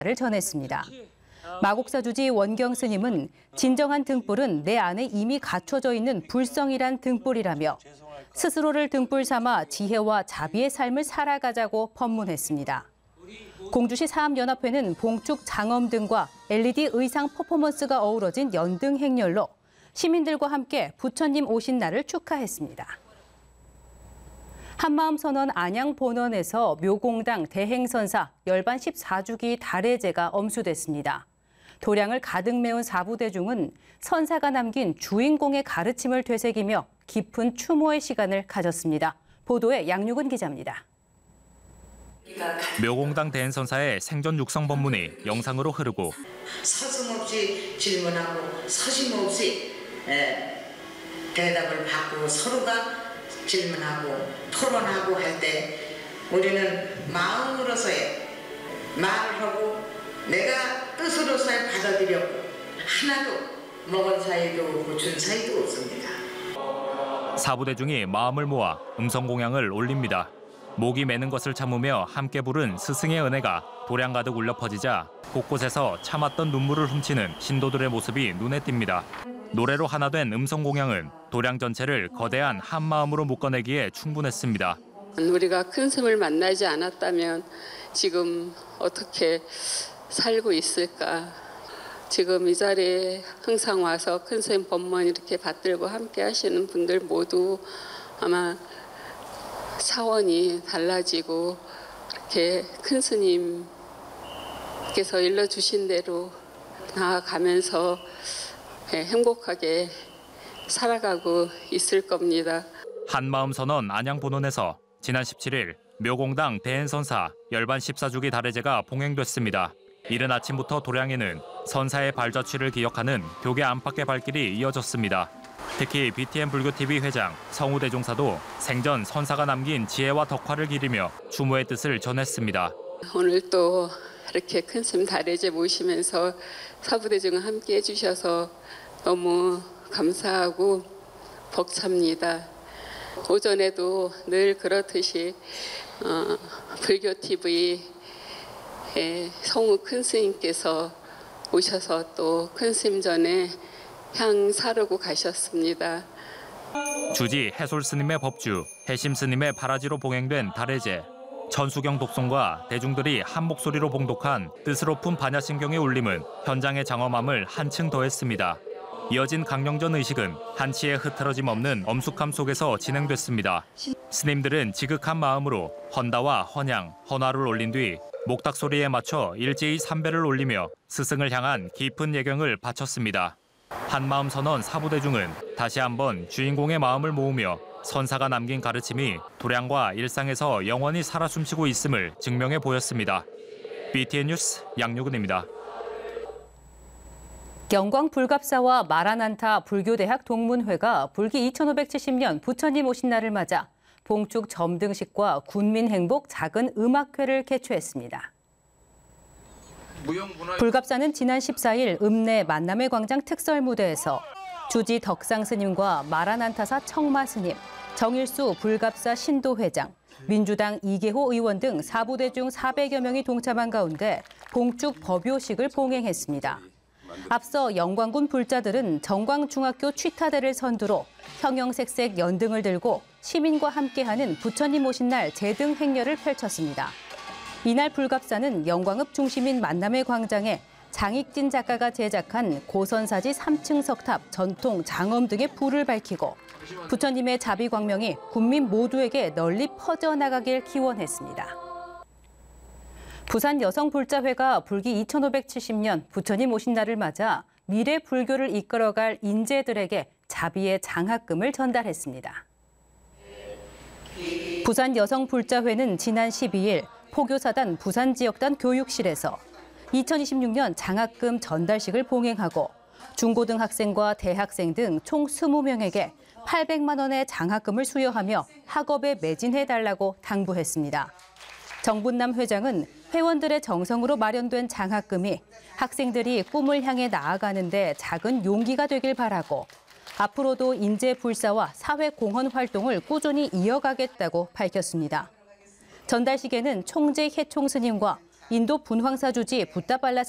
를 전했습니다. 마곡사 주지 원경 스님은 진정한 등불은 내 안에 이미 갖춰져 있는 불성이란 등불이라며 스스로를 등불 삼아 지혜와 자비의 삶을 살아가자고 법문했습니다. 공주시 사암연합회는 봉축 장엄 등과 LED 의상 퍼포먼스가 어우러진 연등 행렬로 시민들과 함께 부처님 오신 날을 축하했습니다. 한마음 선언 안양 본원에서 묘공당 대행선사 열반 14주기 달해제가 엄수됐습니다. 도량을 가득 메운 사부대중은 선사가 남긴 주인공의 가르침을 되새기며 깊은 추모의 시간을 가졌습니다. 보도에 양육은 기자입니다. 묘공당 대행선사의 생전 육성 법문이 영상으로 흐르고 서슴없이 질문하고 서심없이 대답을 받고 서로가 질문하고 토론하고 할 때 우리는 마음으로서의 말을 하고 내가 뜻으로서의 받아들였고 하나도 먹은 사이도 없고 준 사이도 없습니다. 사부대중이 마음을 모아 음성공양을 올립니다. 목이 메는 것을 참으며 함께 부른 스승의 은혜가 도량 가득 울려 퍼지자 곳곳에서 참았던 눈물을 훔치는 신도들의 모습이 눈에 띕니다. 노래로 하나 된 음성공양은 도량 전체를 거대한 한마음으로 묶어내기에 충분했습니다. 우리가 큰 스님을 만나지 않았다면 지금 어떻게 살고 있을까. 지금 이 자리에 항상 와서 큰 스님 법문 이렇게 받들고 함께 하시는 분들 모두 아마 차원이 달라지고 이렇게 큰 스님께서 일러주신 대로 나아가면서 행복하게 살아가고 있을 겁니다. 한마음 선언 안양 본원에서 지난 17일 묘공당 대행선사 열반 14주기 달해제가 봉행됐습니다. 이른 아침부터 도량에는 선사의 발자취를 기억하는 벽의 안팎의 발길이 이어졌습니다. 특히 BTN 불교TV 회장 성우대종사도 생전 선사가 남긴 지혜와 덕화를 기리며 추모의 뜻을 전했습니다. 오늘 또 이렇게 큰 스님 달해제 모시면서 사부대중과 함께 해주셔서 너무 감사하고 벅찹니다. 오전에도 늘 그렇듯이 불교TV 성우 큰 스님께서 오셔서 또 큰 스님 전에 향 사르고 가셨습니다. 주지 해솔 스님의 법주, 해심 스님의 바라지로 봉행된 달해제. 천수경 독송과 대중들이 한 목소리로 봉독한 뜻으로 푼 반야심경의 울림은 현장의 장엄함을 한층 더했습니다. 이어진 강령전 의식은 한치의 흐트러짐 없는 엄숙함 속에서 진행됐습니다. 스님들은 지극한 마음으로 헌다와 헌양, 헌화를 올린 뒤 목탁 소리에 맞춰 일제히 삼배를 올리며 스승을 향한 깊은 예경을 바쳤습니다. 한마음 선언 사부대중은 다시 한번 주인공의 마음을 모으며 선사가 남긴 가르침이 도량과 일상에서 영원히 살아 숨쉬고 있음을 증명해 보였습니다. BTN 뉴스 양유근입니다. 영광 불갑사와 마라난타 불교대학 동문회가 불기 2570년 부처님 오신 날을 맞아 봉축 점등식과 군민행복 작은 음악회를 개최했습니다. 불갑사는 지난 14일 읍내 만남의 광장 특설 무대에서 주지 덕상 스님과 마라난타사 청마 스님, 정일수 불갑사 신도회장, 민주당 이계호 의원 등 사부대중 400여 명이 동참한 가운데 봉축 법요식을 봉행했습니다. 앞서 영광군 불자들은 정광중학교 취타대를 선두로 형형색색 연등을 들고 시민과 함께하는 부처님 오신 날 제등 행렬을 펼쳤습니다. 이날 불갑사는 영광읍 중심인 만남의 광장에 장익진 작가가 제작한 고선사지 3층 석탑, 전통, 장엄 등의 불을 밝히고 부처님의 자비광명이 국민 모두에게 널리 퍼져나가길 기원했습니다. 부산 여성불자회가 불기 2570년 부처님 오신 날을 맞아 미래 불교를 이끌어갈 인재들에게 자비의 장학금을 전달했습니다. 부산 여성불자회는 지난 12일 포교사단 부산지역단 교육실에서 2026년 장학금 전달식을 봉행하고 중고등학생과 대학생 등 총 20명에게 800만 원의 장학금을 수여하며 학업에 매진해달라고 당부했습니다. 정분남 회장은 회원들의 정성으로 마련된 장학금이 학생들이 꿈을 향해 나아가는 데 작은 용기가 되길 바라고 앞으로도 인재불사와 사회공헌 활동을 꾸준히 이어가겠다고 밝혔습니다. 전달식에는 총재 혜총 스님과 인도 분황사 주지 붓다발라